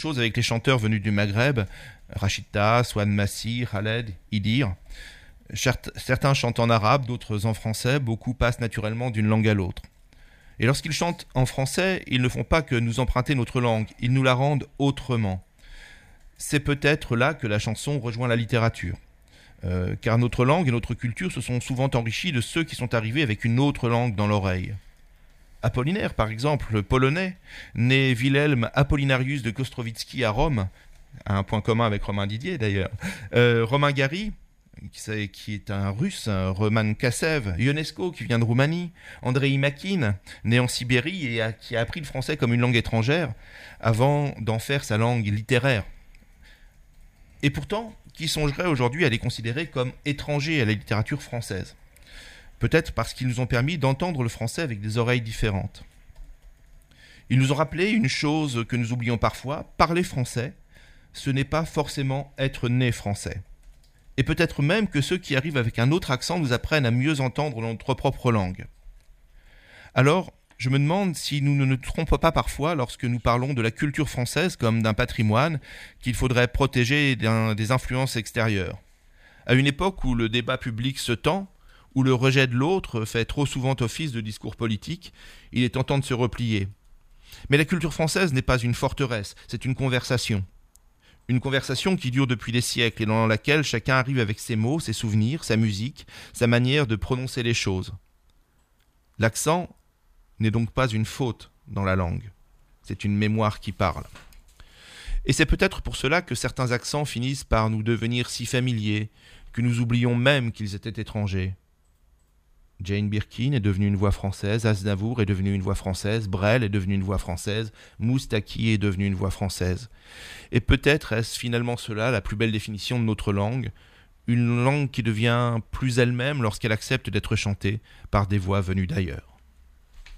chose avec les chanteurs venus du Maghreb, Rachida, Swan Massi, Khaled, Idir. Certains chantent en arabe, d'autres en français, beaucoup passent naturellement d'une langue à l'autre. Et lorsqu'ils chantent en français, ils ne font pas que nous emprunter notre langue, ils nous la rendent autrement. C'est peut-être là que la chanson rejoint la littérature. Car notre langue et notre culture se sont souvent enrichies de ceux qui sont arrivés avec une autre langue dans l'oreille. Apollinaire, par exemple, le polonais, né Wilhelm Apollinarius de Kostrowicki à Rome, a un point commun avec Romain Didier d'ailleurs, Romain Gary, qui est un russe, Roman Kassev, Ionesco, qui vient de Roumanie, Andrei Makin, né en Sibérie et qui a appris le français comme une langue étrangère avant d'en faire sa langue littéraire. Et pourtant, qui songerait aujourd'hui à les considérer comme étrangers à la littérature française ? Peut-être parce qu'ils nous ont permis d'entendre le français avec des oreilles différentes. Ils nous ont rappelé une chose que nous oublions parfois, parler français, ce n'est pas forcément être né français. Et peut-être même que ceux qui arrivent avec un autre accent nous apprennent à mieux entendre notre propre langue. Alors, je me demande si nous ne nous trompons pas parfois lorsque nous parlons de la culture française comme d'un patrimoine qu'il faudrait protéger des influences extérieures. À une époque où le débat public se tend, où le rejet de l'autre fait trop souvent office de discours politique, il est tentant de se replier. Mais la culture française n'est pas une forteresse, c'est une conversation. Une conversation qui dure depuis des siècles et dans laquelle chacun arrive avec ses mots, ses souvenirs, sa musique, sa manière de prononcer les choses. L'accent n'est donc pas une faute dans la langue, c'est une mémoire qui parle. Et c'est peut-être pour cela que certains accents finissent par nous devenir si familiers que nous oublions même qu'ils étaient étrangers. Jane Birkin est devenue une voix française, Aznavour est devenu une voix française, Brel est devenu une voix française, Moustaki est devenu une voix française. Et peut-être est-ce finalement cela la plus belle définition de notre langue, une langue qui devient plus elle-même lorsqu'elle accepte d'être chantée par des voix venues d'ailleurs.